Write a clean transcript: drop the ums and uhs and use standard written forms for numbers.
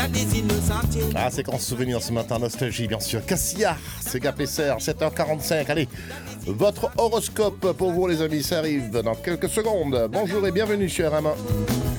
Ah, c'est grand souvenir ce matin, nostalgie bien sûr. Cassia, c'est Gap et Serre, 7h45. Allez, votre horoscope pour vous les amis, ça arrive dans quelques secondes. Bonjour et bienvenue sur RMA.